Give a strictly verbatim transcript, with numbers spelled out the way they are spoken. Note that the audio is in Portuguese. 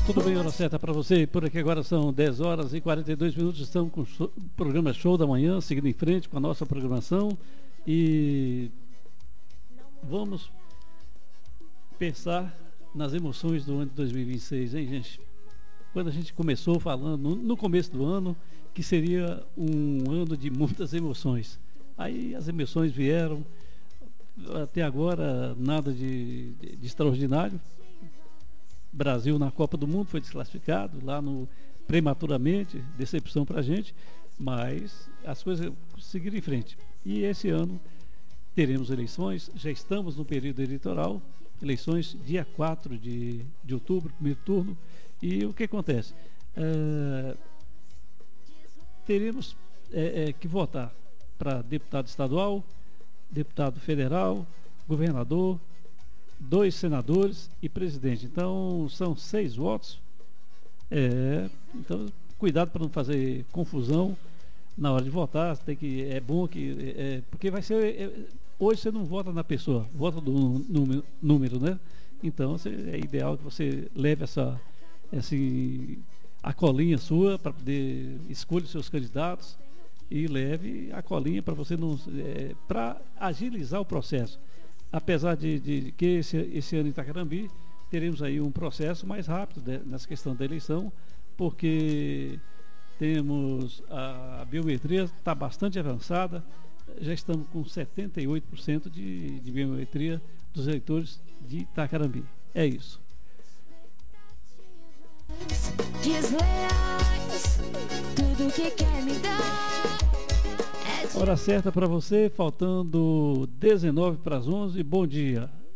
Tudo bem, hora certa para você. Por aqui agora são dez horas e quarenta e dois minutos. Estamos com o programa Show da Manhã, seguindo em frente com a nossa programação. E vamos pensar nas emoções do ano de dois mil e vinte e seis, hein, gente? Quando a gente começou falando, no começo do ano, que seria um ano de muitas emoções. Aí as emoções vieram, até agora nada de, de, de extraordinário. Brasil na Copa do Mundo foi desclassificado lá no prematuramente, decepção pra gente, mas as coisas seguiram em frente. E esse ano teremos eleições, já estamos no período eleitoral, eleições dia quatro de, de outubro, primeiro turno. E o que acontece? É, teremos é, é, que votar para deputado estadual, deputado federal, governador, dois senadores e presidente. Então são seis votos. É, então cuidado para não fazer confusão na hora de votar. Tem que, é bom que é, porque vai ser é, hoje você não vota na pessoa, vota do número, número, né? Então você, é ideal que você leve essa, essa a colinha sua para poder escolher os seus candidatos e leve a colinha para você não é, para agilizar o processo. Apesar de, de que esse, esse ano em Itacarambi teremos aí um processo mais rápido de, nessa questão da eleição, porque temos a, a biometria está bastante avançada, já estamos com setenta e oito por cento de, de biometria dos eleitores de Itacarambi. É isso. Desleais, tudo que quer me dar. Hora certa para você, faltando dezenove para as onze. Bom dia.